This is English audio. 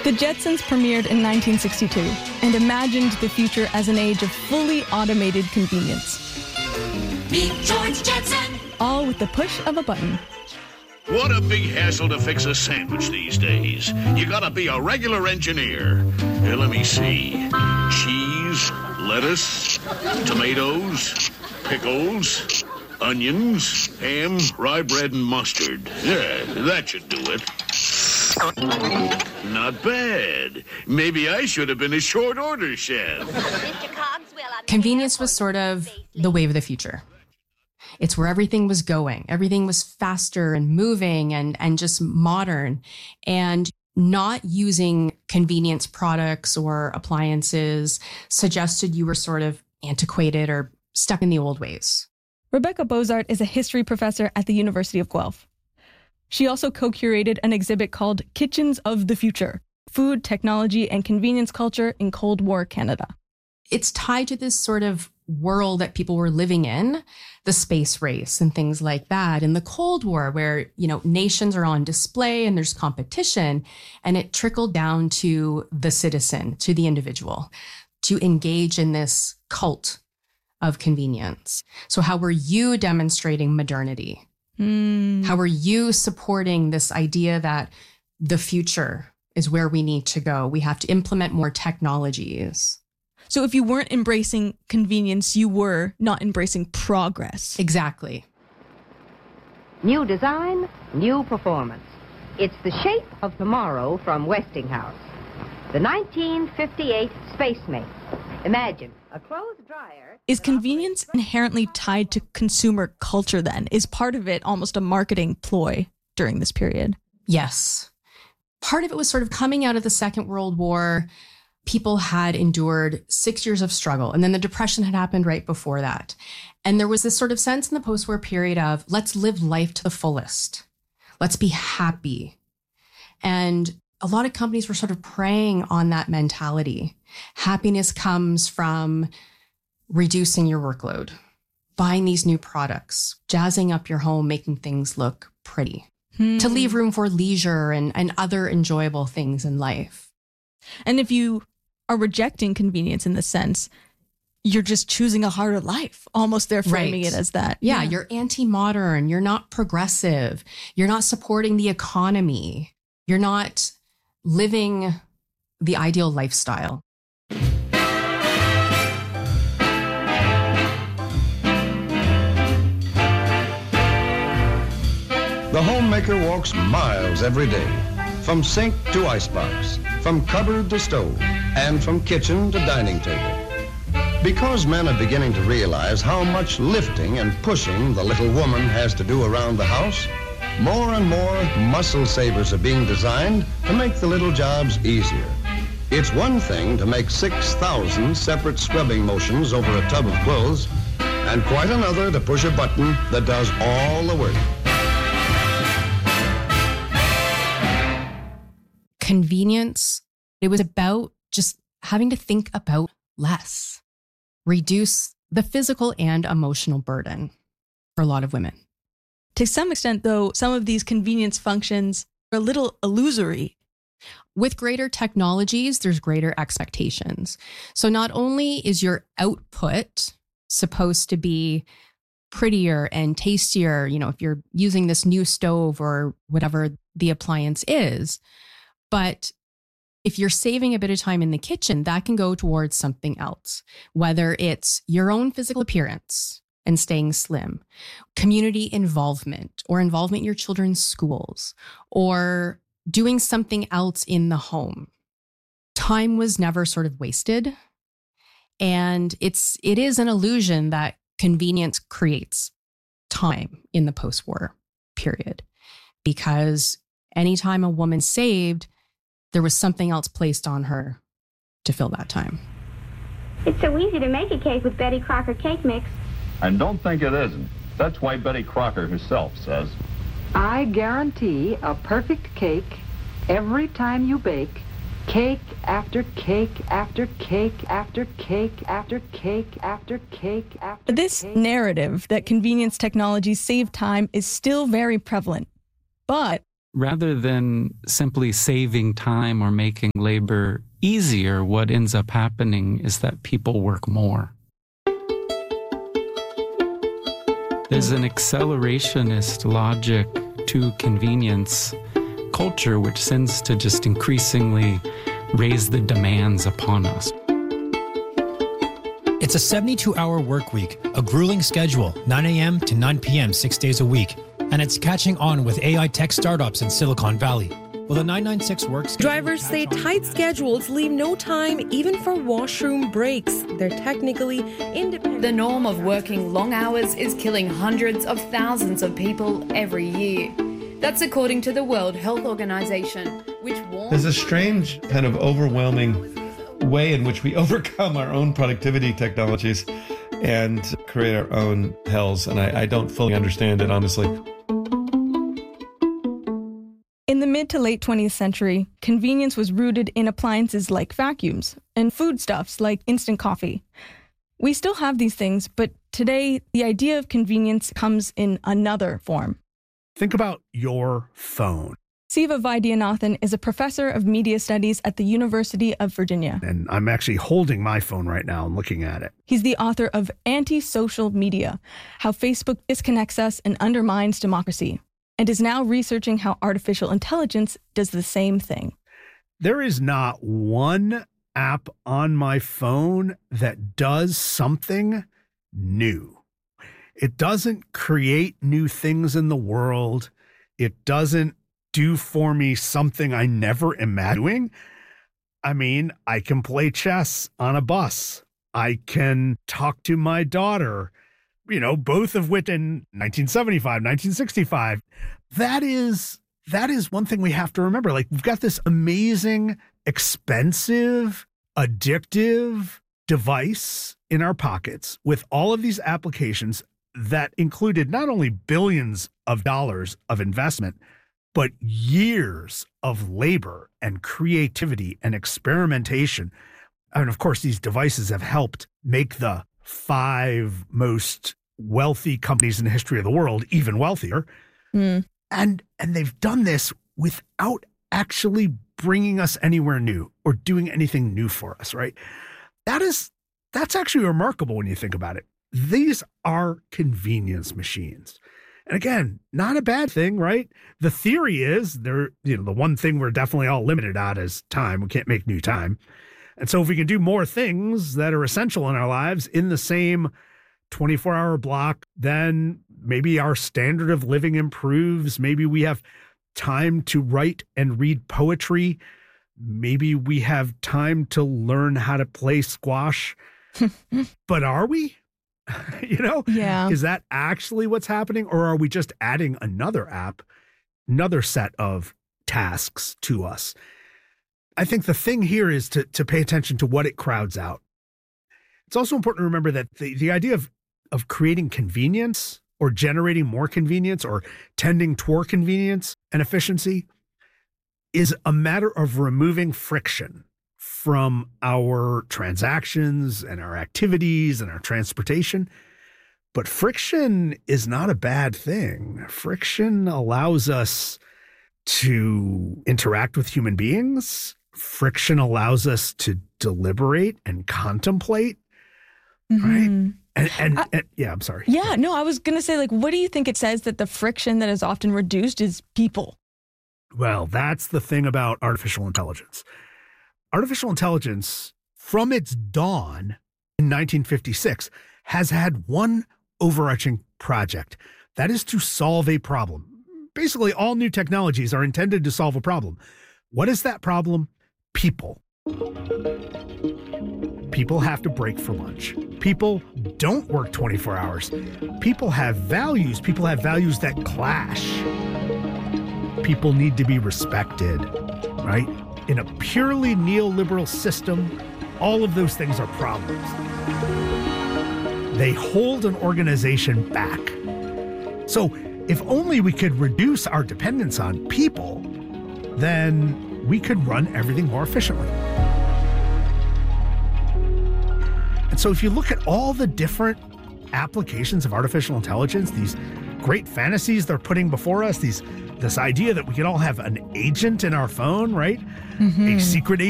The Jetsons premiered in 1962 and imagined the future as an age of fully automated convenience. Meet George Jetson. All with the push of a button. What a big hassle to fix a sandwich these days. You gotta be a regular engineer. Here, let me see. Cheese, lettuce, tomatoes, pickles, onions, ham, rye bread, and mustard. Yeah, that should do it. Not bad. Maybe I should have been a short order chef. Convenience was sort of the wave of the future. It's where everything was going. Everything was faster and moving and just modern. And not using convenience products or appliances suggested you were sort of antiquated or stuck in the old ways. Rebecca Bozart is a history professor at the University of Guelph. She also co-curated an exhibit called Kitchens of the Future: Food, Technology, and Convenience Culture in Cold War Canada. It's tied to this sort of world that people were living in, the space race and things like that, and the Cold War, where, nations are on display and there's competition, and it trickled down to the citizen, to the individual, to engage in this cult of convenience. So how were you demonstrating modernity? How are you supporting this idea that the future is where we need to go? We have to implement more technologies. So if you weren't embracing convenience, you were not embracing progress. Exactly. New design, new performance. It's the shape of tomorrow from Westinghouse. The 1958 Space Mate. Imagine a clothes dryer. Is convenience inherently tied to consumer culture then? Is part of it almost a marketing ploy during this period? Yes. Part of it was sort of coming out of the Second World War. People had endured 6 years of struggle, and then the Depression had happened right before that. And there was this sort of sense in the post-war period of, let's live life to the fullest. Let's be happy. And a lot of companies were sort of preying on that mentality. Happiness comes from reducing your workload, buying these new products, jazzing up your home, making things look pretty, to leave room for leisure and other enjoyable things in life. And if you are rejecting convenience in this sense, you're just choosing a harder life. Almost they're framing it as that. Yeah, you're anti-modern. You're not progressive. You're not supporting the economy. You're not living the ideal lifestyle. The homemaker walks miles every day, from sink to icebox, from cupboard to stove, and from kitchen to dining table. Because men are beginning to realize how much lifting and pushing the little woman has to do around the house, more and more muscle savers are being designed to make the little jobs easier. It's one thing to make 6,000 separate scrubbing motions over a tub of clothes, and quite another to push a button that does all the work. Convenience, it was about just having to think about less, reduce the physical and emotional burden for a lot of women. To some extent, though, some of these convenience functions are a little illusory. With greater technologies, there's greater expectations. So not only is your output supposed to be prettier and tastier, if you're using this new stove or whatever the appliance is, but if you're saving a bit of time in the kitchen, that can go towards something else, whether it's your own physical appearance and staying slim, community involvement, or involvement in your children's schools, or doing something else in the home. Time was never sort of wasted. And it is an illusion that convenience creates time in the post-war period, because anytime a woman saved, there was something else placed on her to fill that time. It's so easy to make a cake with Betty Crocker cake mix. And don't think it isn't. That's why Betty Crocker herself says, I guarantee a perfect cake every time you bake, cake after cake after cake after cake after cake after cake after This narrative that convenience technologies save time is still very prevalent. But Rather than simply saving time or making labor easier, what ends up happening is that people work more. There's an accelerationist logic to convenience culture, which tends to just increasingly raise the demands upon us. It's a 72-hour work week, a grueling schedule, 9 a.m. to 9 p.m. 6 days a week. And it's catching on with AI tech startups in Silicon Valley. Well, the 996 work schedule... Drivers say tight schedules leave no time even for washroom breaks. They're technically independent. The norm of working long hours is killing hundreds of thousands of people every year. That's according to the World Health Organization, which warns... There's a strange kind of overwhelming way in which we overcome our own productivity technologies and create our own hells, and I don't fully understand it, honestly. In the mid to late 20th century, convenience was rooted in appliances like vacuums and foodstuffs like instant coffee. We still have these things, but today the idea of convenience comes in another form. Think about your phone. Siva Vaidyanathan is a professor of media studies at the University of Virginia. And I'm actually holding my phone right now and looking at it. He's the author of Anti-Social Media, How Facebook Disconnects Us and Undermines Democracy, and is now researching how artificial intelligence does the same thing. There is not one app on my phone that does something new. It doesn't create new things in the world. It doesn't do for me something I never imagined doing. I mean, I can play chess on a bus. I can talk to my daughter, both of which in 1975, 1965. That is one thing we have to remember. Like, we've got this amazing, expensive, addictive device in our pockets with all of these applications that included not only billions of dollars of investment, but years of labor and creativity and experimentation. And of course, these devices have helped make the 5 most wealthy companies in the history of the world even wealthier. And they've done this without actually bringing us anywhere new or doing anything new for us, right? That's actually remarkable when you think about it. These are convenience machines. And again, not a bad thing, right? The theory is the one thing we're definitely all limited at is time. We can't make new time. And so if we can do more things that are essential in our lives in the same 24-hour block, then maybe our standard of living improves. Maybe we have time to write and read poetry. Maybe we have time to learn how to play squash. But are we? Yeah. Is that actually what's happening? Or are we just adding another app, another set of tasks to us? I think the thing here is to pay attention to what it crowds out. It's also important to remember that the idea of creating convenience or generating more convenience or tending toward convenience and efficiency is a matter of removing friction from our transactions and our activities and our transportation. But friction is not a bad thing. Friction allows us to interact with human beings. Friction allows us to deliberate and contemplate, right? And yeah, I'm sorry. Yeah, no, I was going to say, what do you think it says that the friction that is often reduced is people? Well, that's the thing about artificial intelligence. Artificial intelligence, from its dawn in 1956, has had one overarching project. That is to solve a problem. Basically, all new technologies are intended to solve a problem. What is that problem? People. People have to break for lunch. People don't work 24 hours. People have values. People have values that clash. People need to be respected, right? In a purely neoliberal system, all of those things are problems. They hold an organization back. So if only we could reduce our dependence on people, then we could run everything more efficiently. And so if you look at all the different applications of artificial intelligence, these great fantasies they're putting before us, this idea that we could all have an agent in our phone, right? A secret